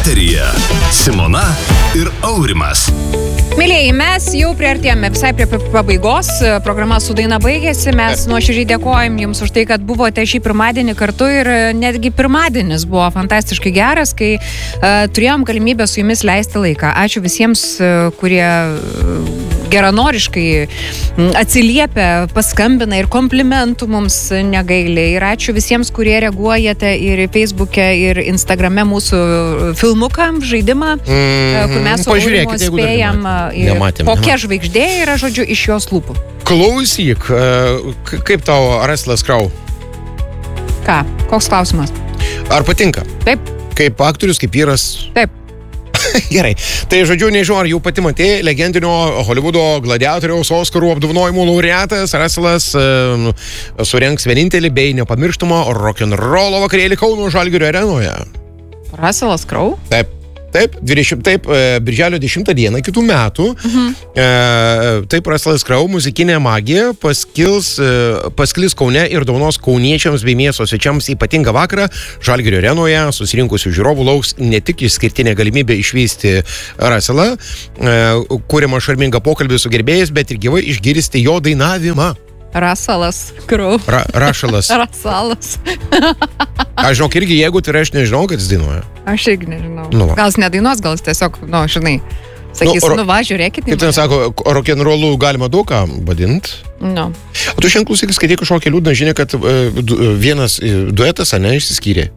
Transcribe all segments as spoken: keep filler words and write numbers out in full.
Eteryje Simona ir Aurimas. Mėlėjai, mes jau priartėjome visai prie pabaigos. Programa su daina baigėsi. Mes nuoširdžiai dėkojam Jums už tai, kad buvote šį pirmadienį kartu ir netgi pirmadienis buvo fantastiškai geras, kai uh, turėjom galimybę su Jumis leisti laiką. Ačiū visiems, uh, kurie uh, geranoriškai atsiliepia, paskambina ir komplimentų mums negaili. Ir ačiū visiems, kurie reaguojate ir Facebook'e, ir Instagram'e mūsų filmukam, žaidimą, mm, kur mes su Aurimu spėjam, kokia žvaigždė yra, žodžiu, iš jos lūpų. Klausyk, kaip tau Russellas Crowe? Ką? Koks klausimas? Ar patinka? Taip. Kaip aktorius, kaip vyras? Taip. Gerai. Tai, žodžiu, nežinau, ar jau pati matė, legendinio Hollywoodo gladiatoriaus Oskarų apdovanojimų laureatas Russellas e, surengs vienintelį bei nepamirštamą rock'n'rollo vakarėlį Kauno Žalgirio arenoje. Russellas Crowe? Taip. Taip, dvidešimt, taip, birželio dešimtą dieną kitų metų, mhm. e, taip, Russellas Crowe muzikinė magija paskils, e, pasklis Kaune ir dovanos kauniečiams bei miesto svečiams ypatingą vakarą. Žalgirio arenoje susirinkusių žiūrovų lauks ne tik išskirtinė galimybė išvysti Russellą, e, kuriamą šarmingą pokalbį su gerbėjais, bet ir gyvai išgirsti jo dainavimą. Russellas Crowe. Ra, Russellas. Russellas. Aš žinok, irgi jeigu tai aš nežinau, kad jis dainuoja. Aš irgi nežinau. Nu, gal jis nedainuos, gal jis tiesiog, nu, žinai, sakys, nu, nu va, žiūrėkit. Kaip ten sako, rock'n'rollų galima daug ką vadinti. Nu. O tu šiandien klausyk, skaitai kažkokią liūdną žinią, kad uh, vienas uh, duetas, ane, išsiskyrė.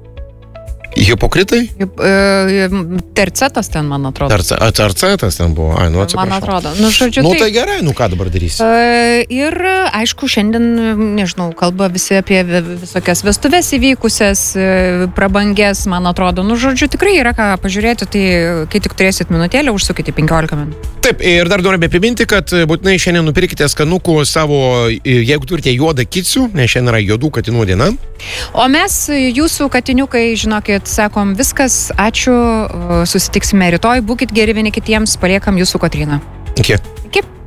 Hipokritai? Uh, tercetas ten, man atrodo. Tercetas ten buvo. Ai, nu, atsiprašau. Man atrodo. Nu, žodžiu, nu tai, tai gerai, nu ką dabar darysi? Uh, ir, aišku, šiandien, nežinau, kalba visi apie visokias vestuves įvykusias, prabangės, man atrodo. Nu, žodžiu, tikrai yra ką pažiūrėti, tai kai tik turėsit minutėlę, užsukite penkiolika minutų. Taip, ir dar norime priminti, kad būtinai šiandien nupirkite skanukų savo, jeigu turite juodą kicių, nes šiandien yra juodų katinų diena. O mes, jūsų katiniukai, žinokit, sakom viskas, ačiū, susitiksime rytoj, būkit geri vieni kitiems, paliekam jūsų Kotryną. Iki. Iki.